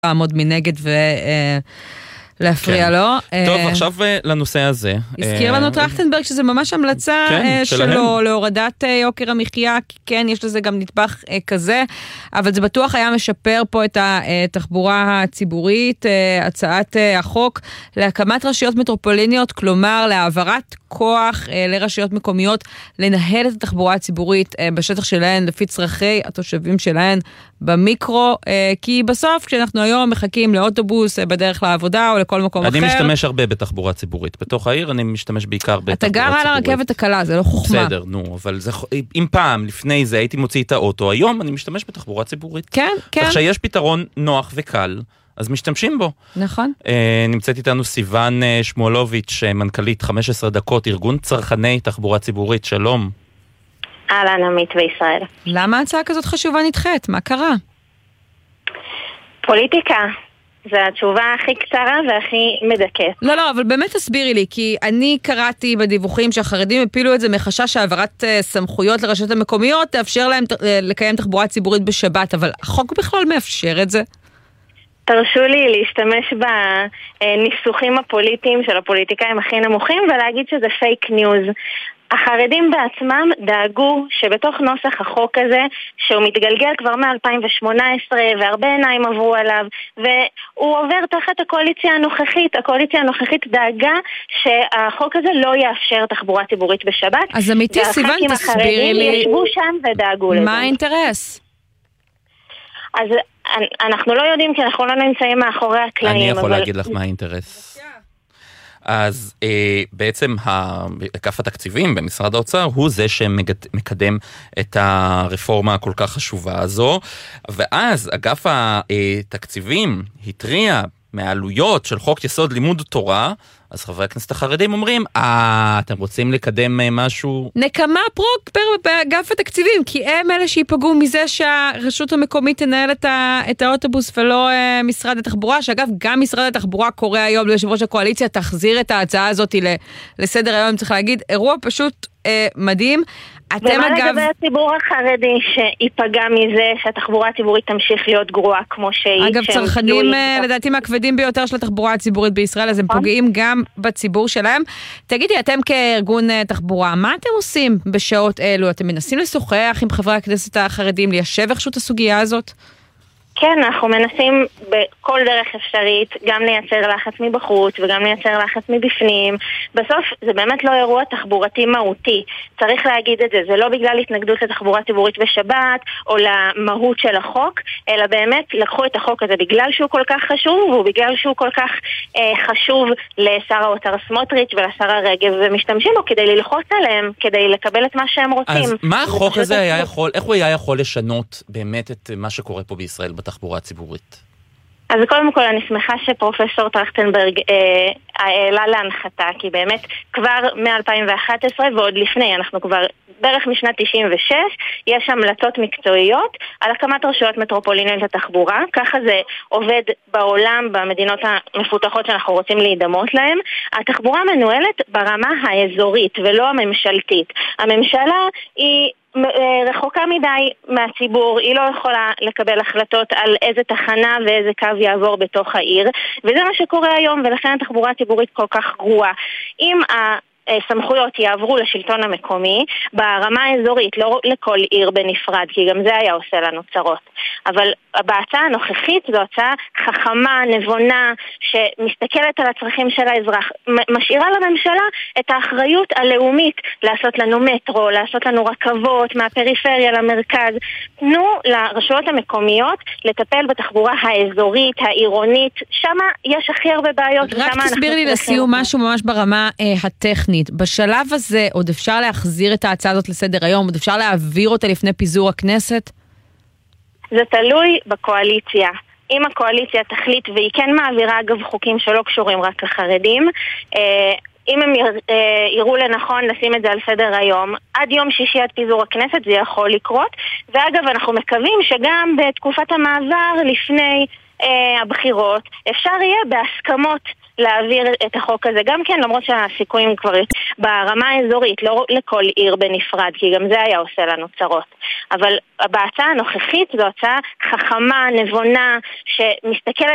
לעמוד מנגד ולהפריע לו. טוב, עכשיו לנושא הזה. הזכיר לנו טרכטנברג שזה ממש המלצה שלו להורדת יוקר המחיה, כי כן, יש לזה גם נדבך כזה, אבל זה בטוח היה משפר פה את התחבורה הציבורית, הצעת החוק להקמת רשויות מטרופוליניות, כלומר להעברת כוח לרשויות מקומיות, לנהל את התחבורה הציבורית בשטח שלהן, לפי צרכי התושבים שלהן במיקרו, כי בסוף כשאנחנו היום מחכים לאוטובוס בדרך לעבודה או לכל מקום אחר. אני משתמש הרבה בתחבורה ציבורית. בתוך העיר אני משתמש בעיקר בתחבורה ציבורית. אתה גר על הרכבת הקלה, זה לא חוכמה. בסדר, נו, אבל אם פעם לפני זה הייתי מוציא את האוטו, היום אני משתמש בתחבורה ציבורית. כן, כן. כך שיש פתרון נוח וקל, אז משתמשים בו. נכון. נמצאת איתנו סיוון שמואלוביץ', מנכ"לית 15 דקות, ארגון צרכני תחבורה ציבורית. שלום. אהלן, עמית וישראל. למה ההצעה כזאת חשובה נדחית? מה קרה? פוליטיקה. זו התשובה הכי קצרה והכי מדכאת. לא, אבל באמת תסבירי לי, כי אני קראתי בדיווחים שהחרדים הפילו את זה מחשש שהעברת סמכויות לרשויות המקומיות תאפשר להם לקיים תחבורה ציבורית בשבת, אבל החוק בכלל מאפשר את זה? תרשו לי להשתמש בניסוחים הפוליטיים של הפוליטיקאים הכי נמוכים ולהגיד שזה פייק ניוז. החרדים בעצמם דאגו שבתוך נוסח החוק הזה, שהוא מתגלגל כבר מ-2018 והרבה עיניים עברו עליו, והוא עובר תחת הקואליציה הנוכחית. הקואליציה הנוכחית דאגה שהחוק הזה לא יאפשר תחבורה ציבורית בשבת. אז אמיתי, סיוון, תסבירי לי. ישבו שם ודאגו לזה. מה האינטרס? אז אנחנו לא יודעים, כי אנחנו לא נמצאים מאחורי הקלעים. אני יכול להגיד לך מה האינטרס. אז בעצם אגף התקציבים במשרד האוצר הוא זה שמקדם את הרפורמה הכל כך חשובה הזו, ואז אגף התקציבים התריע מהעלויות של חוק יסוד לימוד תורה, אז חברי הכנסת החרדים אומרים, אתם רוצים לקדם משהו? נקמה פרוק באגף התקציבים, כי הם אלה שיפגעו מזה שהרשות המקומית תנהל את האוטובוס ולא משרד התחבורה, שאגב גם משרד התחבורה קורא היום ליושב ראש הקואליציה, תחזיר את ההצעה הזאת לסדר היום, צריך להגיד, אירוע פשוט מדהים. ומה לגבי הציבור החרדי שיפגע מזה שהתחבורה הציבורית תמשיך להיות גרועה כמו שהיא? אגב, צרכנים לדעתי מהכבדים ביותר של התחבורה הציבורית בישראל, אז הם פוגעים גם בציבור שלהם. תגידי, אתם כארגון תחבורה, מה אתם עושים בשעות אלו? אתם מנסים לשוחח עם חברי הכנסת החרדים, ליישב איכשהו את הסוגיה הזאת? כן, אנחנו מנסים בכל דרך אפשרית גם לייצר לחץ מבחוץ וגם לייצר לחץ מבפנים. בסוף זה באמת לא אירוע תחבורתי מהותי. צריך להגיד את זה. זה לא בגלל התנגדות לתחבורה ציבורית בשבת או למהות של החוק, אלא באמת לקחו את החוק הזה בגלל שהוא כל כך חשוב, ובגלל שהוא כל כך חשוב לשר האוצר סמוטריץ' ולשר הרגב, ומשתמשים בו כדי ללחוץ עליהם, כדי לקבל את מה שהם רוצים. אז מה החוק הזה היה יכול, איך הוא היה יכול לשנות באמת את מה שקורה פה בישראל בתחבורה הציבורית? אז קודם כל אני שמחה שפרופסור טרכטנברג העלה להנחתה, כי באמת כבר מ-2011 ועוד לפני, אנחנו כבר בערך משנת 96, יש המלצות מקצועיות על הקמת רשויות מטרופוליניות לתחבורה. ככה זה עובד בעולם, במדינות המפותחות שאנחנו רוצים להידמות להם. התחבורה מנוהלת ברמה האזורית ולא הממשלתית. הממשלה היא רחוקה מדי מהציבור, היא לא יכולה לקבל החלטות על איזה תחנה ואיזה קו יעבור בתוך העיר, וזה מה שקורה היום, ולכן התחבורה הציבורית כל כך גרועה. אם סמכויות יעברו לשלטון המקומי ברמה האזורית, לא לכל עיר בנפרד, כי גם זה היה עושה לנו צרות. אבל בהצעה הנוכחית זו הצעה חכמה, נבונה, שמסתכלת על הצרכים של האזרח, משאירה לממשלה את האחריות הלאומית לעשות לנו מטרו, לעשות לנו רכבות מהפריפריה למרכז. תנו לרשויות המקומיות לטפל בתחבורה האזורית, העירונית, שמה יש הכי הרבה בעיות. רק תסביר לי לסיום משהו ממש ברמה הטכנית. בשלב הזה עוד אפשר להחזיר את ההצעה הזאת לסדר היום? עוד אפשר להעביר אותה לפני פיזור הכנסת? זה תלוי בקואליציה. אם הקואליציה תחליט, והיא כן מעבירה אגב חוקים שלא קשורים רק לחרדים, אם הם יראו לנכון לשים את זה על סדר היום, עד יום שישי עד פיזור הכנסת זה יכול לקרות. ואגב, אנחנו מקווים שגם בתקופת המעבר לפני הבחירות אפשר יהיה בהסכמות להעביר את החוק הזה, גם כן, למרות שהסיכויים כבר ברמה האזורית, לא לכל עיר בנפרד, כי גם זה היה עושה לנו צרות. אבל בהצעה הנוכחית זו הצעה חכמה, נבונה, שמסתכלת